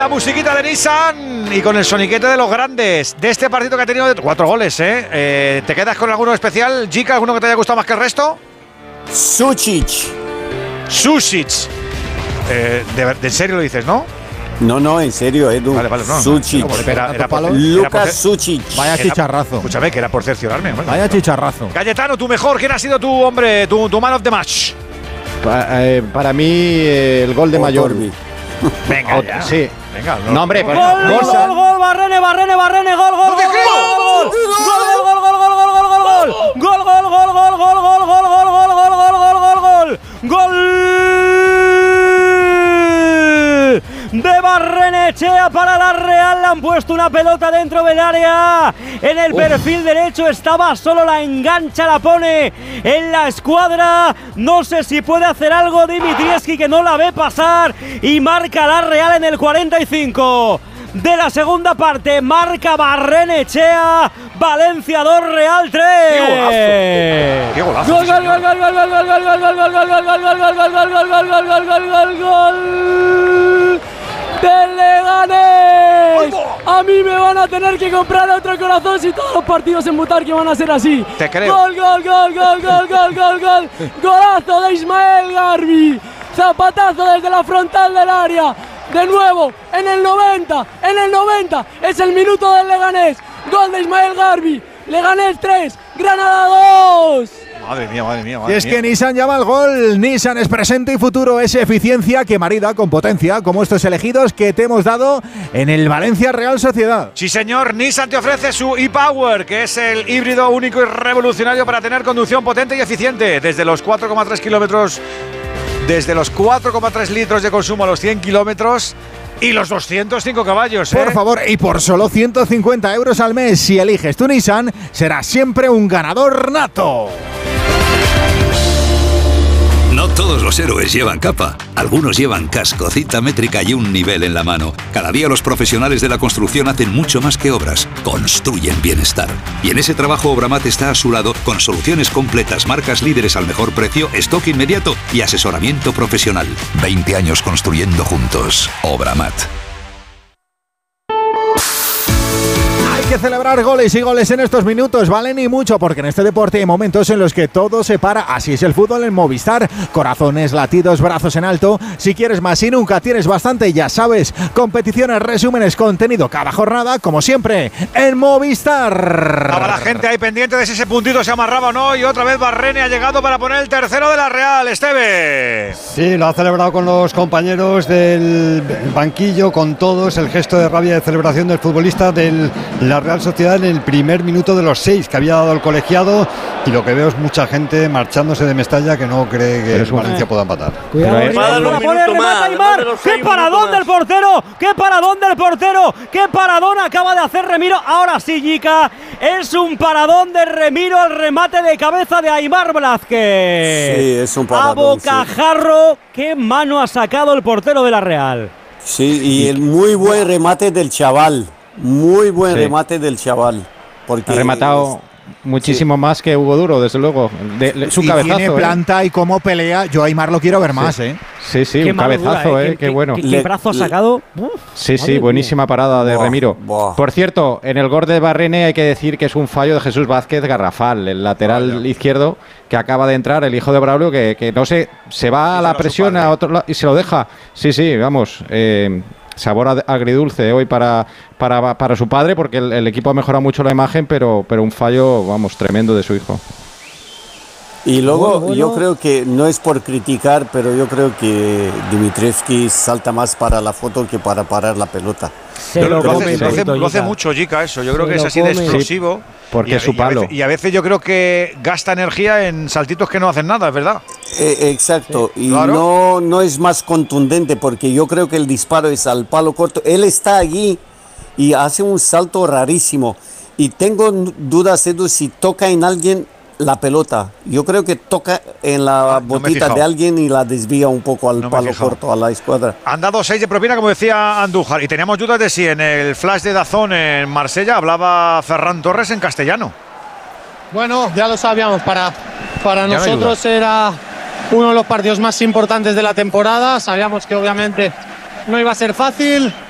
La musiquita de Nissan y con el soniquete de los grandes de este partido que ha tenido 4 goles, ¿eh? ¿Te quedas con alguno especial, Jica? ¿Alguno que te haya gustado más que el resto? Sušić. ¿De serio lo dices, no? No, en serio, Edu. Vale, no. Sušić. Lucas Sušić. Vaya chicharrazo. Escúchame, que era por cerciorarme. Bueno, vaya chicharrazo. Cayetano, tú mejor. ¿Quién ha sido tu hombre, tu man of the match? Para mí, el gol de Mayor. Venga, ya. Sí. Venga, no, hombre, pues gol, Barrene, gol. De Barrenechea para la Real, le han puesto una pelota dentro del área, en el perfil derecho estaba solo, la engancha, la pone en la escuadra, no sé si puede hacer algo Dimitrievski, que no la ve pasar, y marca la Real en el 45 de la segunda parte, marca Barrenechea, Valencia 2, Real 3. ¡Qué golazo! Gol del Leganés. A mí me van a tener que comprar otro corazón si todos los partidos en Butarque van a ser así. Te creo. Gol. Golazo de Ismael Garbi. Zapatazo desde la frontal del área. De nuevo, en el 90. Es el minuto del Leganés. Gol de Ismael Garbi. Leganés 3, Granada 2. Madre mía. Y es que Nissan llama al gol. Nissan es presente y futuro, es eficiencia que marida con potencia, como estos elegidos que te hemos dado en el Valencia Real Sociedad. Sí, señor. Nissan te ofrece su e-Power, que es el híbrido único y revolucionario para tener conducción potente y eficiente. Desde los 4,3 kilómetros, desde los 4,3 litros de consumo a los 100 kilómetros. Y los 205 caballos, Por favor, y por solo 150 euros al mes, si eliges tu Nissan, serás siempre un ganador nato. No todos los héroes llevan capa. Algunos llevan casco, cita métrica y un nivel en la mano. Cada día los profesionales de la construcción hacen mucho más que obras. Construyen bienestar. Y en ese trabajo Obramat está a su lado con soluciones completas, marcas líderes al mejor precio, stock inmediato y asesoramiento profesional. 20 años construyendo juntos. Obramat. Hay que celebrar goles y goles en estos minutos, valen y mucho, porque en este deporte hay momentos en los que todo se para. Así es el fútbol en Movistar. Corazones, latidos, brazos en alto. Si quieres más y nunca tienes bastante, ya sabes. Competiciones, resúmenes, contenido cada jornada, como siempre, en Movistar. Estaba la gente ahí pendiente de si ese puntito se amarraba o no, y otra vez Barrene ha llegado para poner el tercero de la Real. Esteve. Sí, lo ha celebrado con los compañeros del banquillo, con todos, el gesto de rabia de celebración del futbolista de la Real Sociedad en el primer minuto de los 6 que había dado el colegiado, y lo que veo es mucha gente marchándose de Mestalla que no cree que el Valencia pueda empatar. Cuidado, ¡qué paradón del portero! ¡Qué paradón acaba de hacer Remiro! Ahora sí, Jica, es un paradón de Remiro al remate de cabeza de Aimar Blázquez. Sí, es un paradón. A bocajarro, qué mano ha sacado el portero de la Real. Sí, y el muy buen remate del chaval. Remate del chaval. Porque ha rematado muchísimo más que Hugo Duro, desde luego. Su cabezazo. Tiene planta y cómo pelea. Yo a Aimar lo quiero ver más, Sí, qué un cabezazo, dura, qué bueno. ¿Qué brazo ha sacado? Sí, buenísima parada de Remiro. Por cierto, en el gol de Barrene hay que decir que es un fallo de Jesús Vázquez garrafal, el lateral izquierdo que acaba de entrar, el hijo de Braulio, que no sé, se va a la presión a otro lado y se lo deja. Sí, vamos. Sabor agridulce hoy para su padre, porque el equipo ha mejorado mucho la imagen, pero un fallo, vamos, tremendo de su hijo. Y luego yo creo que, no es por criticar, pero yo creo que Dimitrievski salta más para la foto que para parar la pelota. Lo hace mucho, Jica, eso. Yo creo que es así de explosivo. Sí, porque es su palo. Y a veces yo creo que gasta energía en saltitos que no hacen nada, es verdad. Exacto. Sí, y claro. no es más contundente, porque yo creo que el disparo es al palo corto. Él está allí y hace un salto rarísimo. Y tengo dudas, Edu, si toca en alguien la pelota. Yo creo que toca en la botita de alguien y la desvía un poco al palo corto, a la escuadra. Han dado 6 de propina, como decía Andújar, y teníamos dudas de si en el flash de Dazón en Marsella hablaba Ferran Torres en castellano. Bueno, ya lo sabíamos, para nosotros era uno de los partidos más importantes de la temporada. Sabíamos que obviamente no iba a ser fácil,